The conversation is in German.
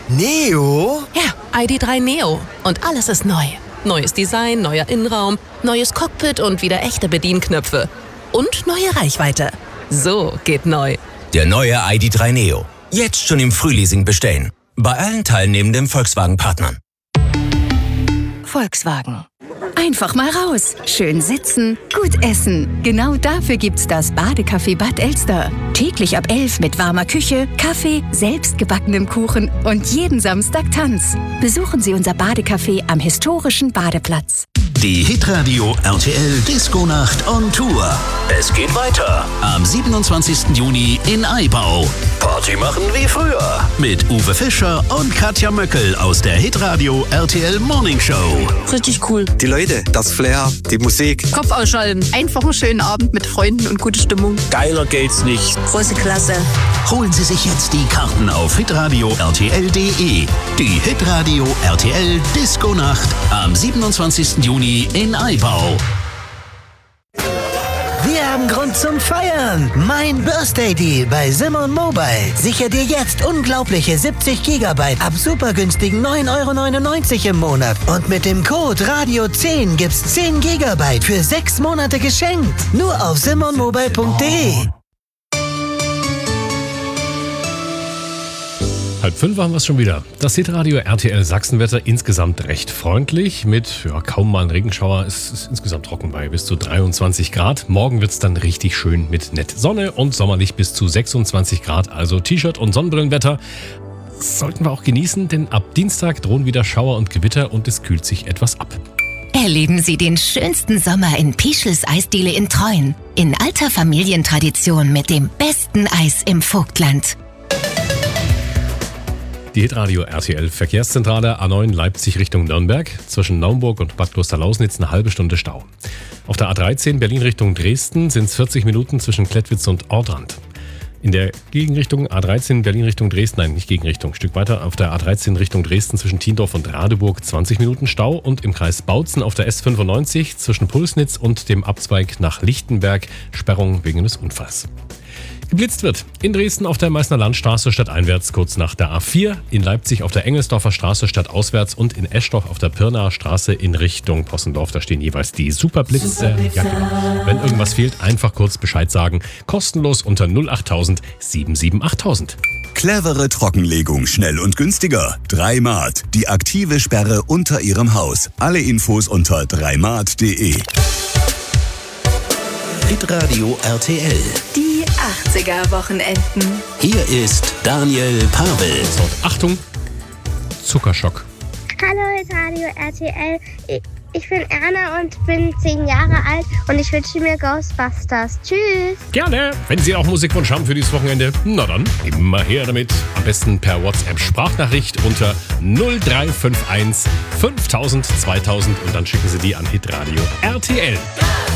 Neo? Ja, ID.3 Neo. Und alles ist neu. Neues Design, neuer Innenraum, neues Cockpit und wieder echte Bedienknöpfe. Und neue Reichweite. So geht neu. Der neue ID.3 Neo. Jetzt schon im Frühleasing bestellen. Bei allen teilnehmenden Volkswagen-Partnern. Volkswagen. Einfach mal raus. Schön sitzen, gut essen. Genau dafür gibt's das Badecafé Bad Elster. Täglich ab 11 mit warmer Küche, Kaffee, selbstgebackenem Kuchen und jeden Samstag Tanz. Besuchen Sie unser Badecafé am historischen Badeplatz. Die Hitradio RTL Disco-Nacht on Tour. Es geht weiter am 27. Juni in Aibau. Party machen wie früher. Mit Uwe Fischer und Katja Möckel aus der Hitradio RTL Morning Show. Richtig cool. Die Leute, das Flair, die Musik. Kopf ausschalten. Einfach einen schönen Abend mit Freunden und gute Stimmung. Geiler geht's nicht. Große Klasse. Holen Sie sich jetzt die Karten auf hitradio RTL.de. Die Hitradio RTL Disco-Nacht am 27. Juni in Aibau. Wir haben Grund zum Feiern. Mein Birthday Deal bei Simon Mobile. Sicher dir jetzt unglaubliche 70 GB ab super günstigen 9,99 € im Monat. Und mit dem Code Radio10 gibt's 10 GB für 6 Monate geschenkt. Nur auf simonmobile.de. 4:30 haben wir es schon wieder. Das Hitradio RTL Sachsenwetter insgesamt recht freundlich mit kaum mal ein Regenschauer. Es ist insgesamt trocken bei bis zu 23 Grad. Morgen wird es dann richtig schön mit nett Sonne und sommerlich bis zu 26 Grad. Also T-Shirt und Sonnenbrillenwetter sollten wir auch genießen, denn ab Dienstag drohen wieder Schauer und Gewitter und es kühlt sich etwas ab. Erleben Sie den schönsten Sommer in Pischels Eisdiele in Treuen. In alter Familientradition mit dem besten Eis im Vogtland. Die Hitradio RTL Verkehrszentrale A9 Leipzig Richtung Nürnberg. Zwischen Naumburg und Bad Klosterlausnitz eine halbe Stunde Stau. Auf der A13 Berlin Richtung Dresden sind es 40 Minuten zwischen Klettwitz und Ortrand. In der Gegenrichtung A13 Berlin Richtung Dresden, nein, nicht Gegenrichtung, ein Stück weiter, auf der A13 Richtung Dresden zwischen Tiendorf und Radeburg 20 Minuten Stau und im Kreis Bautzen auf der S95 zwischen Pulsnitz und dem Abzweig nach Lichtenberg Sperrung wegen des Unfalls. Geblitzt wird in Dresden auf der Meißner Landstraße stadteinwärts kurz nach der A4, in Leipzig auf der Engelsdorfer Straße stadtauswärts und in Eschdorf auf der Pirnaer Straße in Richtung Possendorf. Da stehen jeweils die Superblitze. Ja, genau. Wenn irgendwas fehlt, einfach kurz Bescheid sagen. Kostenlos unter 08000 77 8000. Clevere Trockenlegung, schnell und günstiger. 3Mart, die aktive Sperre unter Ihrem Haus. Alle Infos unter 3mart.de. Hitradio RTL. Die 80er-Wochenenden. Hier ist Daniel Pavel. So, Achtung, Zuckerschock. Hallo Radio RTL, ich bin Erna und bin 10 Jahre alt und ich wünsche mir Ghostbusters. Tschüss. Gerne. Wenn Sie auch Musikwunsch haben für dieses Wochenende, na dann immer her damit. Am besten per WhatsApp-Sprachnachricht unter 0351 5000 2000 und dann schicken Sie die an Hitradio RTL.